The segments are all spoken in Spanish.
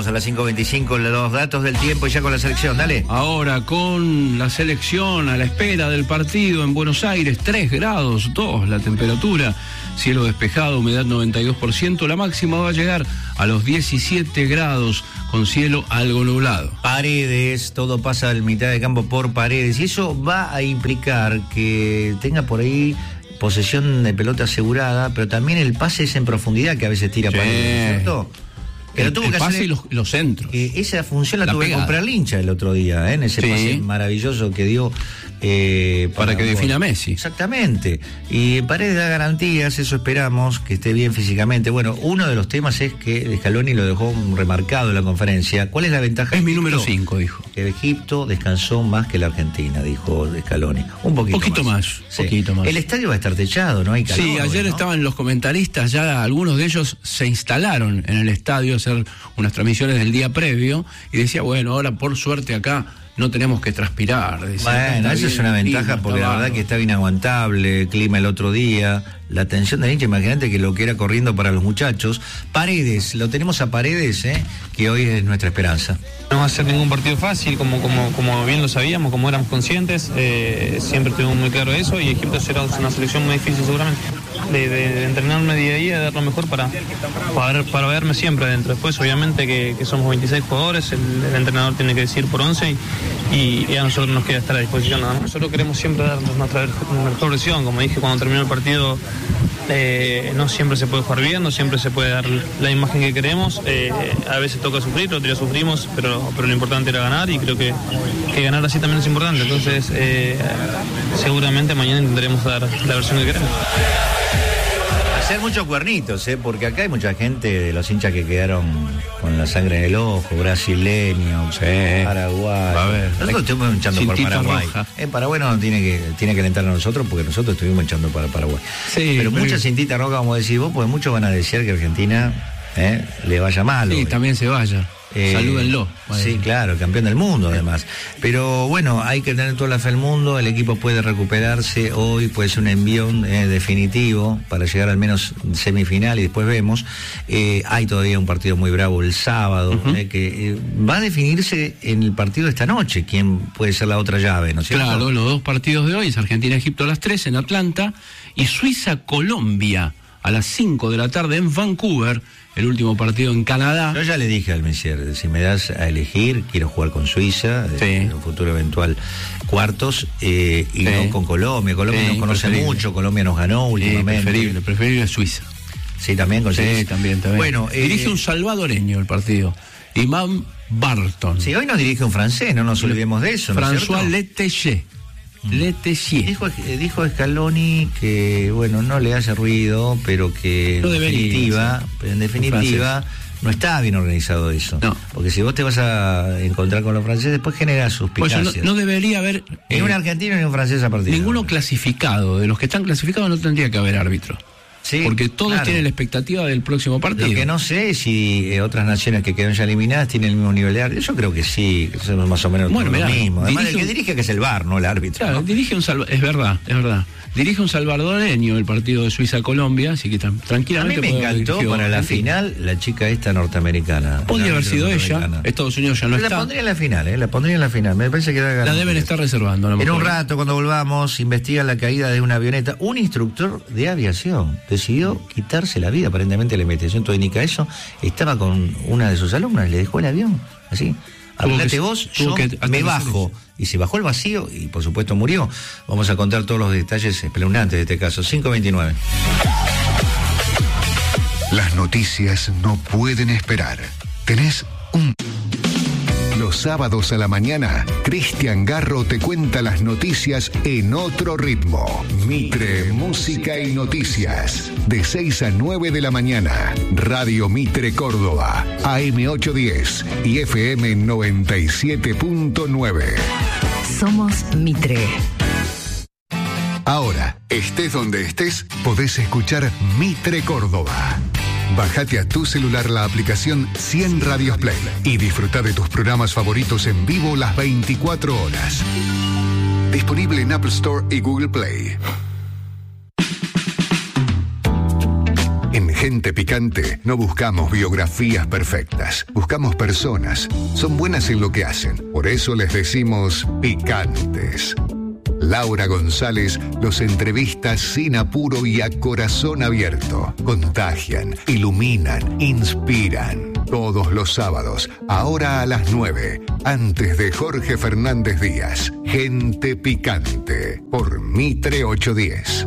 Vamos a las 5:25, los datos del tiempo y ya con la selección, dale. Ahora con la selección a la espera del partido en Buenos Aires, 3 grados 2 la temperatura, cielo despejado, humedad 92%, la máxima va a llegar a los 17 grados con cielo algo nublado. Paredes, todo pasa al mitad de campo por Paredes y eso va a implicar que tenga por ahí posesión de pelota asegurada, pero también el pase es en profundidad que a veces tira Paredes, ¿cierto? Pero tuvo el que pase hacer, y los centros. Esa función la tuvo pegada. que comprar Lincha el otro día, en ese pase maravilloso que dio para que defina Messi. Exactamente. Y Paredes da garantías, eso esperamos, que esté bien físicamente. Bueno, uno de los temas es que Scaloni lo dejó remarcado en la conferencia. ¿Cuál es la ventaja? Es mi número 5, dijo. Que Egipto descansó más que la Argentina, dijo Scaloni. Un poquito más. Sí. Poquito más. El estadio va a estar techado, no hay calor. Sí, ayer estaban los comentaristas, ya algunos de ellos se instalaron en el estadio a hacer unas transmisiones del día previo y decía, bueno, ahora por suerte acá no tenemos que transpirar. Bueno, eso es una ventaja porque la verdad que estaba inaguantable el clima el otro día, la tensión del hincha, imagínate que lo que era corriendo para los muchachos. Paredes, lo tenemos a Paredes, que hoy es nuestra esperanza. No va a ser ningún partido fácil, como bien lo sabíamos, como éramos conscientes, siempre tuvimos muy claro eso y Egipto será una selección muy difícil seguramente. De entrenarme día a día, de dar lo mejor para verme siempre adentro. Después, obviamente, que somos 26 jugadores, el entrenador tiene que decir por 11 y a nosotros nos queda estar a disposición. Nada más. Nosotros queremos siempre dar nuestra mejor versión. Como dije cuando terminó el partido, no siempre se puede jugar bien, no siempre se puede dar la imagen que queremos. A veces toca sufrir, otros días sufrimos, pero lo importante era ganar y creo que ganar así también es importante. Entonces, seguramente mañana intentaremos dar la versión que queremos. Hacer muchos cuernitos, porque acá hay mucha gente de los hinchas que quedaron con la sangre en el ojo, brasileños, Paraguay. A ver, nosotros estuvimos hinchando por Paraguay. En Paraguay no tiene que alentar a nosotros porque nosotros estuvimos hinchando para Paraguay. Sí, pero mucha cintita roja, como decís vos, porque muchos van a desear que Argentina le vaya mal. Sí, también se vaya. Salúdenlo. Sí, claro, campeón del mundo además. Pero bueno, hay que tener toda la fe del mundo, el equipo puede recuperarse, hoy puede ser un envión definitivo para llegar al menos semifinal y después vemos. Hay todavía un partido muy bravo el sábado, que va a definirse en el partido de esta noche, quién puede ser la otra llave, ¿no es cierto? Claro, los dos partidos de hoy es Argentina-Egipto a las 3 en Atlanta y Suiza-Colombia a las 5 de la tarde en Vancouver, el último partido en Canadá. Yo ya le dije al Messier, si me das a elegir, quiero jugar con Suiza, en un futuro eventual cuartos, no con Colombia. Colombia nos conoce mucho, Colombia nos ganó últimamente. Preferible Suiza. Sí, también con Suiza. Sí, también. Bueno, dirige un salvadoreño el partido, Imam Barton. Sí, hoy nos dirige un francés, no nos olvidemos de eso, François Letellier. Dijo Scaloni que, bueno, no le hace ruido, pero que en definitiva no está bien organizado eso. No. Porque si vos te vas a encontrar con los franceses, después genera suspicacias. Pues no debería haber ni un argentino ni un francés a partir ninguno clasificado. De los que están clasificados no tendría que haber árbitro. Sí, porque todos tienen la expectativa del próximo partido. Lo que no sé es si otras naciones que quedan ya eliminadas tienen el mismo nivel de árbitro. Yo creo que sí, que son más o menos lo mismo. Además, el que dirige que es el VAR, no el árbitro. Claro, ¿no? Es verdad. Dirige un salvadoreño el partido de Suiza-Colombia, así que tranquilamente. A mí me encantó para la final la chica esta norteamericana. Podría haber sido ella. Estados Unidos ya no está. La pondría en la final, Me parece que la deben estar reservando. En un rato, cuando volvamos, investigan la caída de una avioneta. Un instructor de aviación decidió quitarse la vida, aparentemente la investigación técnica. Eso estaba con una de sus alumnas, le dejó el avión, así. Hablate vos, yo me bajo. Y se bajó el vacío y por supuesto murió. Vamos a contar todos los detalles espeluznantes de este caso. 5:29. Las noticias no pueden esperar. Tenés un... Los sábados a la mañana, Cristian Garro te cuenta las noticias en otro ritmo. Mitre, música y noticias. De 6 a 9 de la mañana. Radio Mitre Córdoba, AM 810 y FM 97.9. Somos Mitre. Ahora, estés donde estés, podés escuchar Mitre Córdoba. Bájate a tu celular la aplicación 100 Radios Play y disfruta de tus programas favoritos en vivo las 24 horas. Disponible en Apple Store y Google Play. En Gente Picante no buscamos biografías perfectas, buscamos personas. Son buenas en lo que hacen, por eso les decimos picantes. Laura González los entrevista sin apuro y a corazón abierto. Contagian, iluminan, inspiran. Todos los sábados, ahora a las 9, antes de Jorge Fernández Díaz. Gente Picante, por Mitre 810.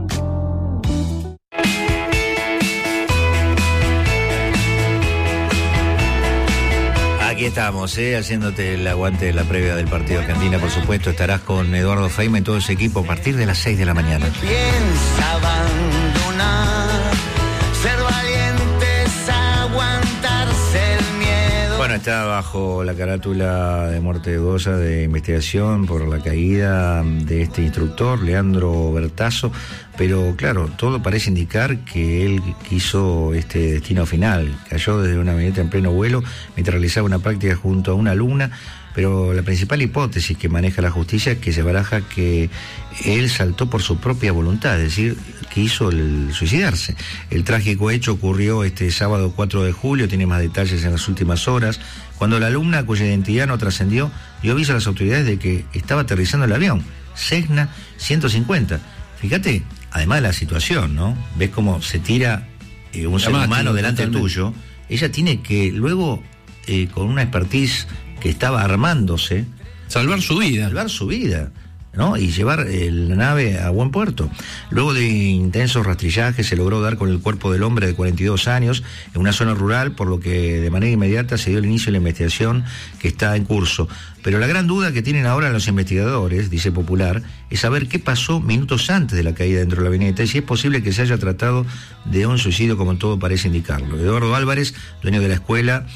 Aquí estamos, haciéndote el aguante de la previa del partido de Argentina, por supuesto. Estarás con Eduardo Feynman y todo ese equipo a partir de las 6 de la mañana. Piensa abandonar, ser valientes, aguantarse el miedo. Bueno, está bajo la carátula de muerte dudosa de investigación por la caída de este instructor, Leandro Bertazo, pero claro, todo parece indicar que él quiso este destino final. Cayó desde una avioneta en pleno vuelo mientras realizaba una práctica junto a una alumna, pero la principal hipótesis que maneja la justicia es que se baraja que él saltó por su propia voluntad, es decir, quiso suicidarse. El trágico hecho ocurrió este sábado 4 de julio, tiene más detalles en las últimas horas, cuando la alumna, cuya identidad no trascendió, dio aviso a las autoridades de que estaba aterrizando el avión, Cessna 150. Fíjate, además de la situación, ¿no? Ves cómo se tira un ser humano delante tuyo. Ella tiene que luego, con una expertise que estaba armándose, salvar su vida, ¿no? Y llevar la nave a buen puerto. Luego de intensos rastrillajes se logró dar con el cuerpo del hombre de 42 años en una zona rural, por lo que de manera inmediata se dio el inicio de la investigación que está en curso. Pero la gran duda que tienen ahora los investigadores, dice Popular, es saber qué pasó minutos antes de la caída dentro de la avioneta y si es posible que se haya tratado de un suicidio como todo parece indicarlo. Eduardo Álvarez, dueño de la escuela,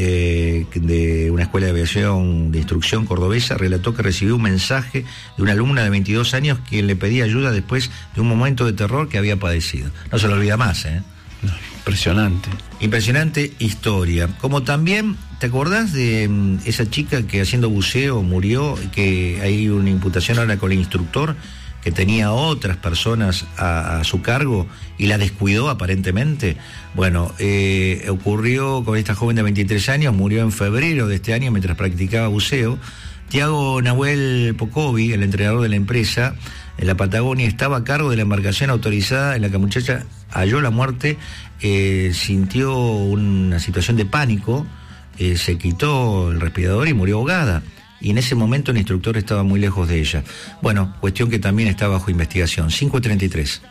de una escuela de aviación de instrucción cordobesa, relató que recibió un mensaje de una alumna de 22 años quien le pedía ayuda después de un momento de terror que había padecido. No se lo olvida más, No, impresionante historia. Como también, ¿te acordás de esa chica que haciendo buceo murió, que hay una imputación ahora con el instructor que tenía otras personas a su cargo y la descuidó aparentemente? Bueno, ocurrió con esta joven de 23 años, murió en febrero de este año mientras practicaba buceo. Tiago Nahuel Pocovi, el entrenador de la empresa en la Patagonia, estaba a cargo de la embarcación autorizada en la que la muchacha halló la muerte, sintió una situación de pánico, se quitó el respirador y murió ahogada. Y en ese momento el instructor estaba muy lejos de ella. Bueno, cuestión que también está bajo investigación. 5:33.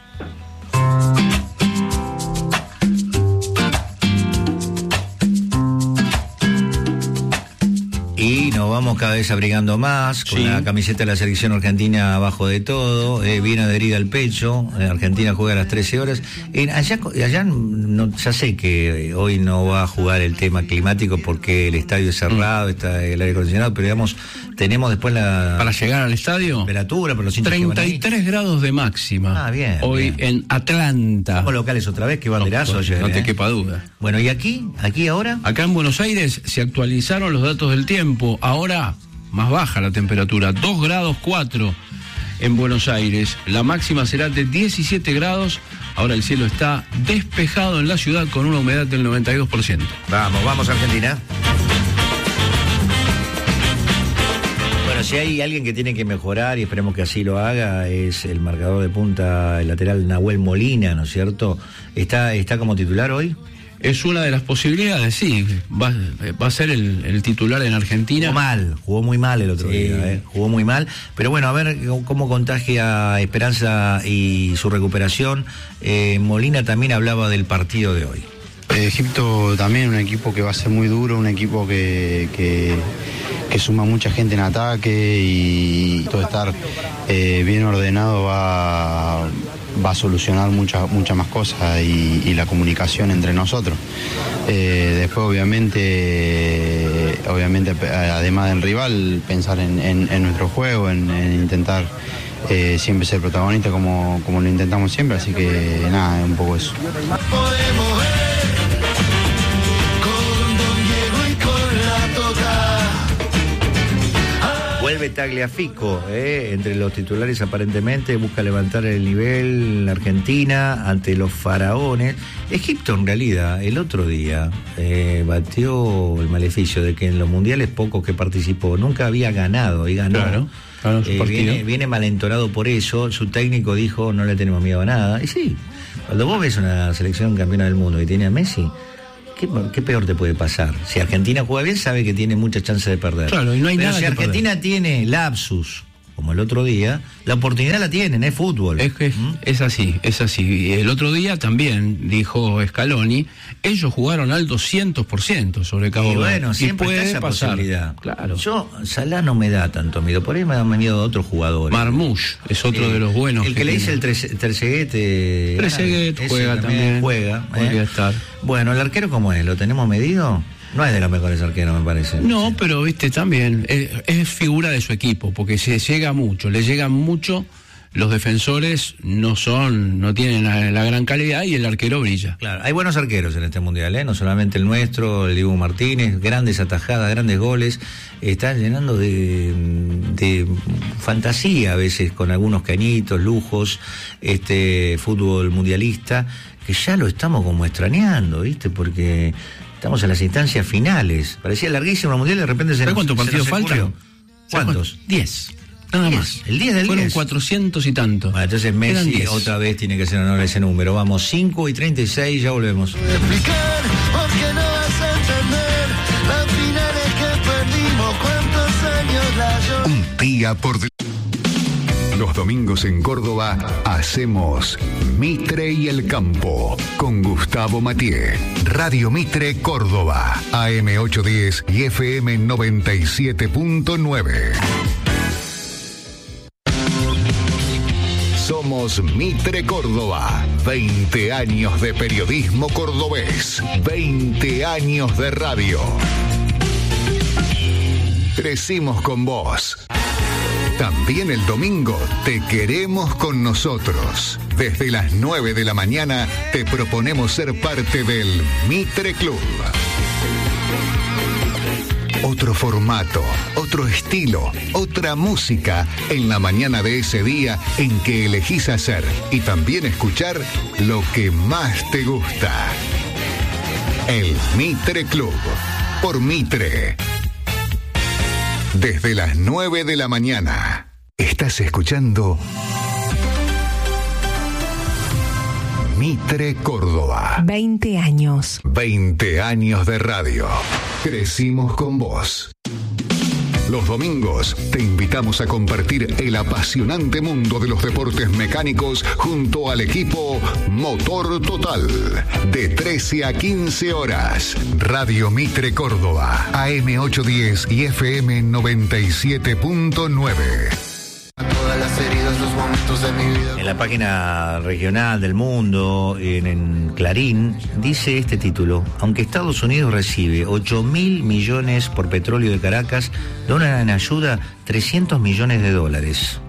Y nos vamos cada vez abrigando más, con la camiseta de la selección argentina abajo de todo, bien adherida al pecho. Argentina juega a las 13 horas. Allá no, ya sé que hoy no va a jugar el tema climático porque el estadio es cerrado, está el aire acondicionado, pero digamos, tenemos después para llegar al estadio, temperatura, pero los 33 grados de máxima. Bien. Hoy bien. En Atlanta. Somos locales otra vez, qué banderazo. No te quepa duda. Bueno, ¿y aquí ahora? Acá en Buenos Aires se actualizaron los datos del tiempo. Ahora más baja la temperatura, 2 grados 4 en Buenos Aires. La máxima será de 17 grados. Ahora el cielo está despejado en la ciudad con una humedad del 92%. Vamos Argentina. Bueno, si hay alguien que tiene que mejorar, y esperemos que así lo haga, es el marcador de punta, el lateral Nahuel Molina, ¿no es cierto? ¿Está como titular hoy? Es una de las posibilidades, sí. Va a ser el titular en Argentina. Jugó muy mal el otro día, jugó muy mal. Pero bueno, a ver cómo contagia Esperanza y su recuperación. Molina también hablaba del partido de hoy. Egipto también un equipo que va a ser muy duro, un equipo que suma mucha gente en ataque y todo estar bien ordenado va a solucionar muchas más cosas y la comunicación entre nosotros. Después obviamente además del rival, pensar en nuestro juego, en intentar siempre ser protagonista como lo intentamos siempre, así que nada, un poco eso. vuelve Tagliafico, entre los titulares aparentemente, busca levantar el nivel en la Argentina ante los faraones. Egipto en realidad el otro día batió el maleficio de que en los mundiales pocos que participó nunca había ganado y ganó. Claro, viene malentonado por eso. Su técnico dijo no le tenemos miedo a nada. Y sí, cuando vos ves una selección campeona del mundo y tiene a Messi, ¿qué peor te puede pasar? Si Argentina juega bien, sabe que tiene mucha chance de perder. Claro, y no hay Pero nada si que Argentina perder. Tiene lapsus, como el otro día, la oportunidad la tienen, es fútbol. Es así. Y el otro día también dijo Scaloni, ellos jugaron al 200% sobre Cabo Verde. Y bueno, siempre puede está esa pasar. posibilidad. Claro. Salah no me da tanto miedo, por ahí me da miedo a otros jugadores. Marmoush es otro de los buenos. El que le dice el Trezeguet. Trezeguet juega también. Podría estar. Bueno, ¿el arquero cómo es? ¿Lo tenemos medido? No es de los mejores arqueros, me parece. No, pero viste, también es figura de su equipo, porque le llegan mucho, los defensores no tienen la gran calidad y el arquero brilla. Claro, hay buenos arqueros en este mundial, no solamente el nuestro, el Dibu Martínez, grandes atajadas, grandes goles, están llenando de fantasía a veces con algunos cañitos, lujos, fútbol mundialista, que ya lo estamos como extrañando, ¿viste? Porque estamos en las instancias finales. Parecía larguísimo el mundial y de repente se nos... ¿Cuántos partidos faltan? ¿Cuántos? 10. Nada más. El 10 del 10. Fueron 400 y tanto. Bueno, entonces Messi otra vez tiene que hacer honor a ese número. Vamos, 5:36, ya volvemos. Explicar, porque no vas a entender las finales que perdimos, cuántos años la lloré. Un día por Los domingos en Córdoba hacemos Mitre y el Campo con Gustavo Mathieu. Radio Mitre Córdoba, AM810 y FM 97.9. Somos Mitre Córdoba. 20 años de periodismo cordobés. 20 años de radio. Crecimos con vos. También el domingo te queremos con nosotros. Desde las 9 de la mañana te proponemos ser parte del Mitre Club. Otro formato, otro estilo, otra música en la mañana de ese día en que elegís hacer y también escuchar lo que más te gusta. El Mitre Club, por Mitre. Desde las 9 de la mañana, estás escuchando Mitre Córdoba. 20 años. 20 años de radio. Crecimos con vos. Los domingos te invitamos a compartir el apasionante mundo de los deportes mecánicos junto al equipo Motor Total. De 13 a 15 horas. Radio Mitre Córdoba, AM810 y FM 97.9. Todas las heridas, los momentos de mi vida. En la página regional del Mundo, en Clarín, dice este título: aunque Estados Unidos recibe 8.000 millones por petróleo de Caracas, donan en ayuda 300 millones de dólares.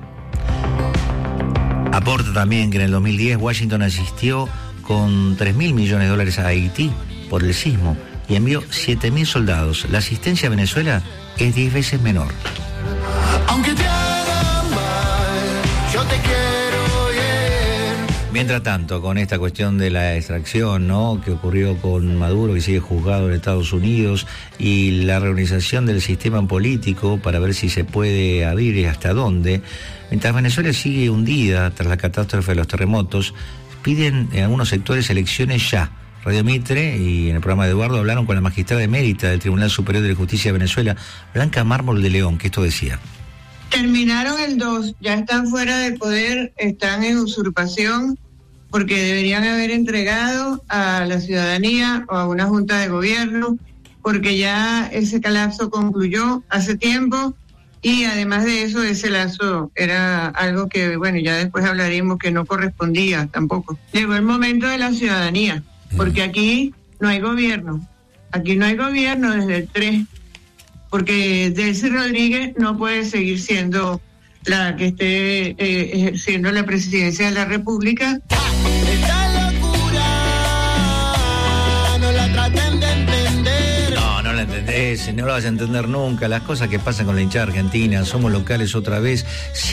Aporta también que en el 2010 Washington asistió con 3.000 millones de dólares a Haití por el sismo y envió 7.000 soldados. La asistencia a Venezuela es 10 veces menor. Aunque te hagan mal, yo te quiero bien. Mientras tanto, con esta cuestión de la extracción, ¿no?, que ocurrió con Maduro, que sigue juzgado en Estados Unidos, y la reorganización del sistema político para ver si se puede abrir y hasta dónde, mientras Venezuela sigue hundida tras la catástrofe de los terremotos, piden en algunos sectores elecciones ya. Radio Mitre y en el programa de Eduardo hablaron con la magistrada emérita del Tribunal Superior de Justicia de Venezuela, Blanca Mármol de León, que esto decía. Terminaron el 2, ya están fuera de poder, están en usurpación, porque deberían haber entregado a la ciudadanía o a una junta de gobierno, porque ya ese colapso concluyó hace tiempo, y además de eso, ese lazo era algo que, bueno, ya después hablaremos que no correspondía tampoco. Llegó el momento de la ciudadanía, porque aquí no hay gobierno desde el 3, porque Delcy Rodríguez no puede seguir siendo la que esté ejerciendo la presidencia de la República. Esta locura no la traten de entender. No la entendés. entendés, no lo vas a entender nunca, las cosas que pasan con la hinchada argentina, somos locales otra vez,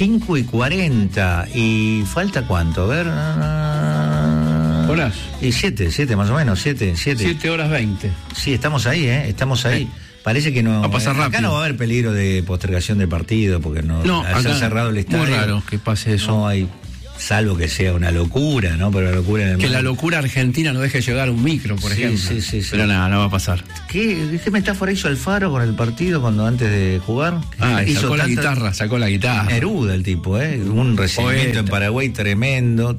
5:40, y falta cuánto, a ver... ¿Horas? Y 7 más o menos, 7. 7:20. Sí, estamos ahí, estamos ahí. Parece que no... Va a pasar rápido. Acá no va a haber peligro de postergación del partido, porque no al ser cerrado el estadio... Muy raro que pase eso. No hay... Salvo que sea una locura, ¿no? Pero la locura en el que la locura argentina no deje llegar un micro, por ejemplo. Sí. Pero nada, no va a pasar. ¿Qué metáfora hizo Alfaro con el partido antes de jugar? Sacó la guitarra. Neruda el tipo, un recibimiento en Paraguay tremendo.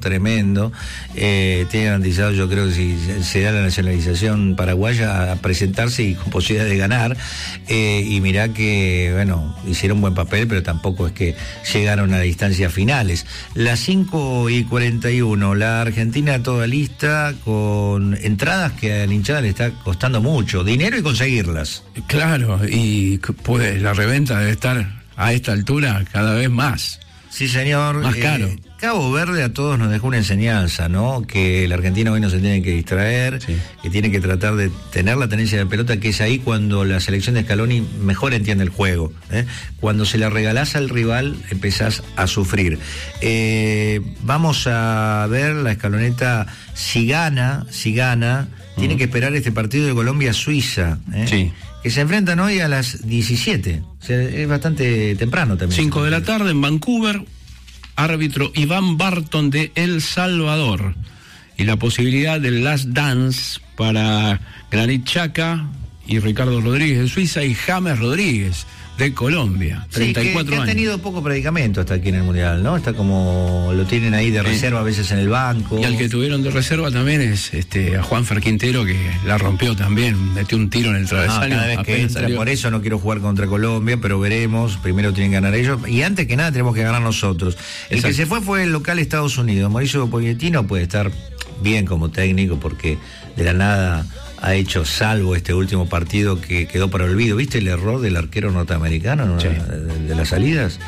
Tiene garantizado, yo creo que si se da la nacionalización paraguaya, a presentarse y con posibilidad de ganar. Y mirá que, bueno, hicieron buen papel, pero tampoco es que llegaron a distancias finales. Las 5:41, la Argentina toda lista, con entradas que a la hinchada le está costando mucho, dinero y conseguirlas. Claro, y pues la reventa debe estar a esta altura cada vez más. Sí, señor. Más caro. Cabo Verde a todos nos dejó una enseñanza, ¿no? Que el argentino hoy no se tiene que distraer, que tiene que tratar de tener la tenencia de pelota, que es ahí cuando la selección de Scaloni mejor entiende el juego. Cuando se la regalás al rival, empezás a sufrir. Vamos a ver la escaloneta, si gana, tiene que esperar este partido de Colombia-Suiza, que se enfrentan hoy a las 17. O sea, es bastante temprano también. 5 de la tarde en Vancouver. Árbitro Iván Barton de El Salvador. Y la posibilidad del Last Dance para Granit Xhaka y Ricardo Rodríguez de Suiza y James Rodríguez de Colombia, 34 años. Ha tenido poco predicamento hasta aquí en el Mundial, ¿no? Está como, lo tienen ahí de reserva a veces en el banco. Y al que tuvieron de reserva también es a Juanfer Quintero, que la rompió también, metió un tiro en el travesaño. Cada vez que entra, por eso no quiero jugar contra Colombia, pero veremos, primero tienen que ganar ellos, y antes que nada tenemos que ganar nosotros. El que se fue el local Estados Unidos. Mauricio Pochettino puede estar bien como técnico, porque de la nada ha hecho, salvo este último partido que quedó para olvido. ¿Viste el error del arquero norteamericano, ¿no? de las salidas?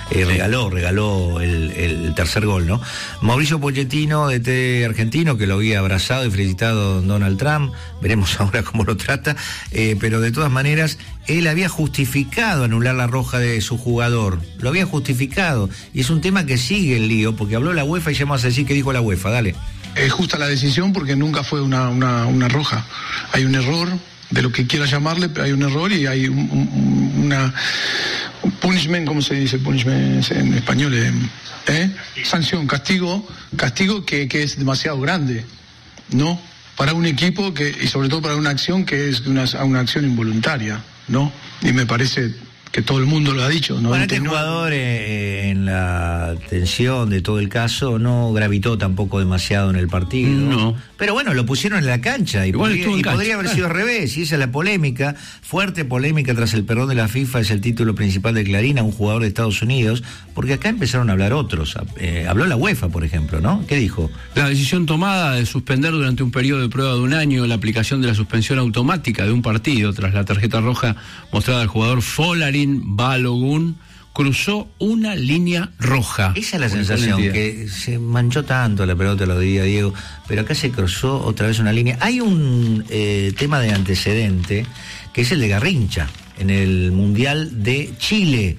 Regaló el tercer gol, ¿no? Mauricio Pochettino, DT argentino, que lo había abrazado y felicitado Donald Trump. Veremos ahora cómo lo trata, pero de todas maneras él había justificado anular la roja de su jugador, lo había justificado, y es un tema que sigue el lío, porque habló la UEFA y ya vamos a decir qué dijo la UEFA. Dale. Es justa la decisión porque nunca fue una roja. Hay un error, de lo que quiera llamarle, pero hay un error y hay una punishment, ¿cómo se dice? Punishment en español, sanción, castigo que es demasiado grande, ¿no? Para un equipo y sobre todo para una acción que es una acción involuntaria, ¿no? Y me parece que todo el mundo lo ha dicho. Bueno, este jugador en la tensión de todo el caso no gravitó tampoco demasiado en el partido. No. Pero bueno, lo pusieron en la cancha y podría haber sido al revés, y esa es la polémica, fuerte polémica tras el perdón de la FIFA, es el título principal de Clarín a un jugador de Estados Unidos, porque acá empezaron a hablar otros. Habló la UEFA, por ejemplo, ¿no? ¿Qué dijo? La decisión tomada de suspender durante un periodo de prueba de un año la aplicación de la suspensión automática de un partido tras la tarjeta roja mostrada al jugador Folarin Balogun cruzó una línea roja. Esa es la sensación, que se manchó tanto la pelota, lo diría Diego, pero acá se cruzó otra vez una línea. Hay un tema de antecedente, que es el de Garrincha, en el Mundial de Chile.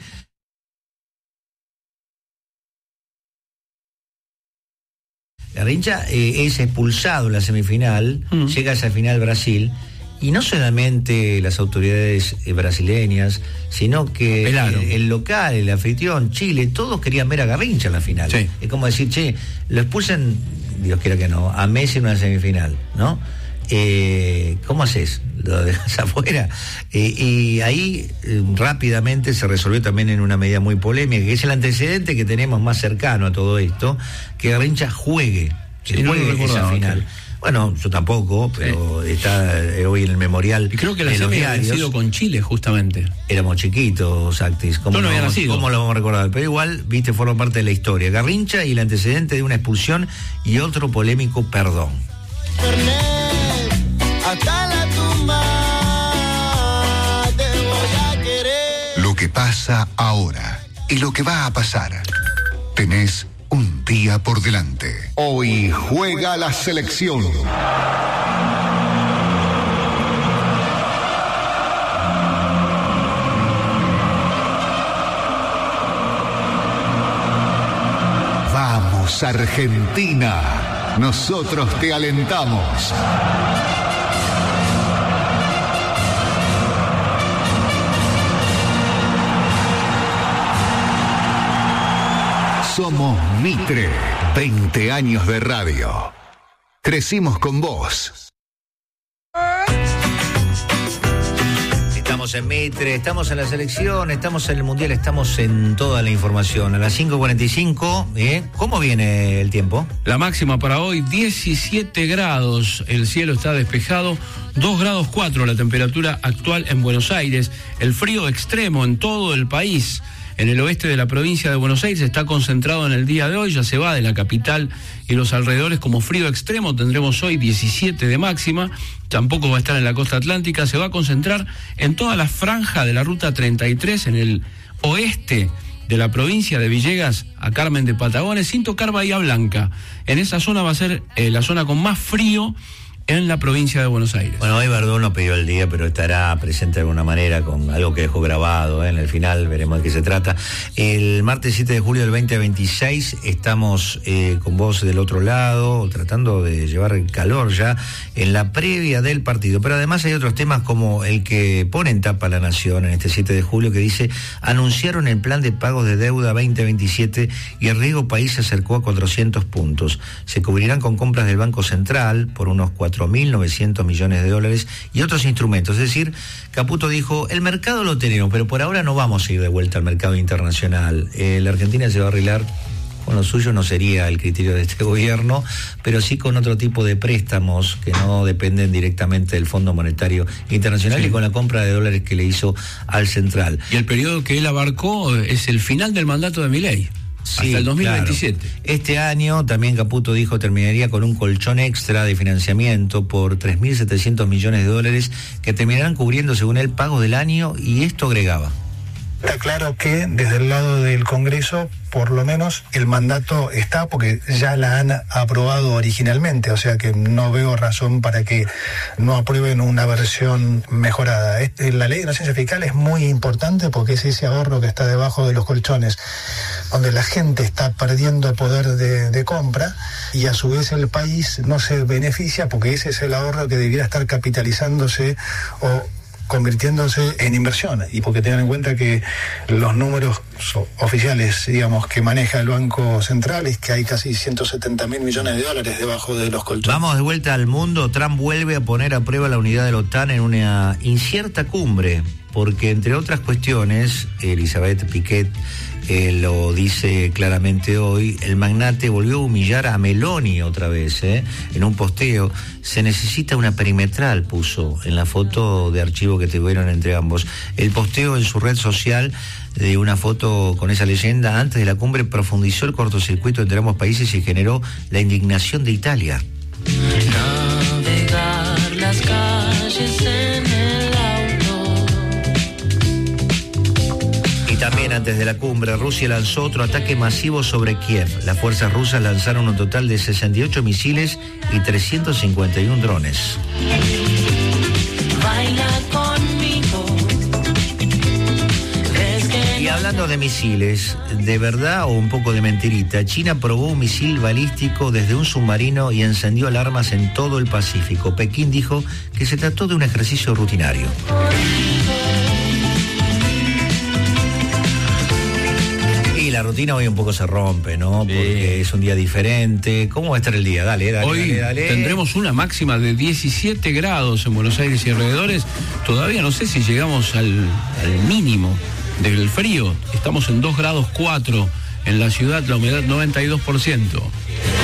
Garrincha es expulsado en la semifinal, llega a esa final Brasil, y no solamente las autoridades brasileñas, sino que el local, el anfitrión, Chile, todos querían ver a Garrincha en la final. Sí. Es como decir, lo expulsan, Dios quiera que no, a Messi en una semifinal, ¿no? ¿Cómo haces? ¿Lo dejas afuera? Y ahí rápidamente se resolvió también en una medida muy polémica, que es el antecedente que tenemos más cercano a todo esto, que Garrincha juegue esa final. Bueno, yo tampoco, pero está hoy en el memorial. Y creo que la semi había sido con Chile, justamente. Éramos chiquitos, Actis. ¿Cómo no había nacido? ¿Cómo lo vamos a recordar? Pero igual, viste, forma parte de la historia. Garrincha y el antecedente de una expulsión y otro polémico perdón. Hasta la tumba te voy a querer. Lo que pasa ahora y lo que va a pasar. Tenés un día por delante. Hoy juega la selección. Vamos Argentina, nosotros te alentamos. Somos Mitre, 20 años de radio. Crecimos con vos. Estamos en Mitre, estamos en la selección, estamos en el Mundial, estamos en toda la información. A las 5:45, ¿cómo viene el tiempo? La máxima para hoy, 17 grados, el cielo está despejado, 2 grados 4 la temperatura actual en Buenos Aires, el frío extremo en todo el país. En el oeste de la provincia de Buenos Aires está concentrado en el día de hoy, ya se va de la capital y los alrededores como frío extremo, tendremos hoy 17 de máxima, tampoco va a estar en la costa atlántica, se va a concentrar en toda la franja de la ruta 33, en el oeste de la provincia de Villegas a Carmen de Patagones, sin tocar Bahía Blanca. En esa zona va a ser la zona con más frío en la provincia de Buenos Aires. Bueno, hoy Verdún no pidió el día, pero estará presente de alguna manera con algo que dejó grabado, en el final veremos de qué se trata. El martes 7 de julio del 2026 estamos con vos del otro lado, tratando de llevar el calor ya en la previa del partido, pero además hay otros temas como el que pone en tapa la Nación en este 7 de julio, que dice: anunciaron el plan de pagos de deuda 2027 y el riesgo país se acercó a 400 puntos. Se cubrirán con compras del Banco Central por unos 4.900 millones de dólares y otros instrumentos. Es decir, Caputo dijo, el mercado lo tenemos, pero por ahora no vamos a ir de vuelta al mercado internacional. La Argentina se va a arreglar con lo suyo, no sería el criterio de este gobierno, pero sí con otro tipo de préstamos que no dependen directamente del Fondo Monetario Internacional, sí, y con la compra de dólares que le hizo al Central. Y el periodo que él abarcó es el final del mandato de Milei. Sí, hasta el 2027. Claro. Este año también Caputo dijo terminaría con un colchón extra de financiamiento por 3.700 millones de dólares que terminarán cubriendo, según él, pagos del año, y esto agregaba: está claro que desde el lado del Congreso, por lo menos, el mandato está porque ya la han aprobado originalmente, o sea que no veo razón para que no aprueben una versión mejorada. La ley de inocencia fiscal es muy importante porque es ese ahorro que está debajo de los colchones, donde la gente está perdiendo poder de compra y a su vez el país no se beneficia porque ese es el ahorro que debiera estar capitalizándose o convirtiéndose en inversión, y porque tengan en cuenta que los números oficiales, digamos, que maneja el Banco Central es que hay casi 170.000 millones de dólares debajo de los colchones. Vamos de vuelta al mundo. Trump vuelve a poner a prueba la unidad de la OTAN en una incierta cumbre, porque entre otras cuestiones, Elizabeth Piquet lo dice claramente hoy, el magnate volvió a humillar a Meloni otra vez, en un posteo. Se necesita una perimetral, puso en la foto de archivo que tuvieron entre ambos. El posteo en su red social de una foto con esa leyenda antes de la cumbre profundizó el cortocircuito entre ambos países y generó la indignación de Italia. Navegar las calles en el auto. También antes de la cumbre, Rusia lanzó otro ataque masivo sobre Kiev. Las fuerzas rusas lanzaron un total de 68 misiles y 351 drones. Baila conmigo. Y hablando de misiles, ¿de verdad o un poco de mentirita? China probó un misil balístico desde un submarino y encendió alarmas en todo el Pacífico. Pekín dijo que se trató de un ejercicio rutinario. La rutina hoy un poco se rompe, ¿no? Porque es un día diferente. ¿Cómo va a estar el día? Dale. Hoy tendremos una máxima de 17 grados en Buenos Aires y alrededores. Todavía no sé si llegamos al mínimo del frío. Estamos en 2 grados 4 en la ciudad, la humedad 92%.